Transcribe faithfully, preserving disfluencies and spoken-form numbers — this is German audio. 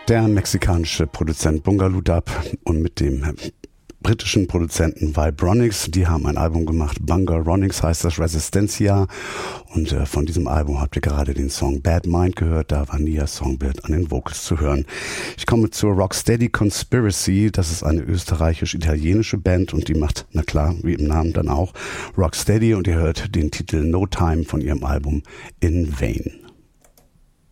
Der mexikanische Produzent Bungaloo Dub und mit dem britischen Produzenten Vibronics, die haben ein Album gemacht, Bungaronics heißt das, Resistencia, und äh, von diesem Album habt ihr gerade den Song Bad Mind gehört, da war Nia Songbird an den Vocals zu hören. Ich komme zur Rocksteady Conspiracy, das ist eine österreichisch-italienische Band und die macht, na klar, wie im Namen dann auch, Rocksteady, und ihr hört den Titel No Time von ihrem Album In Vain.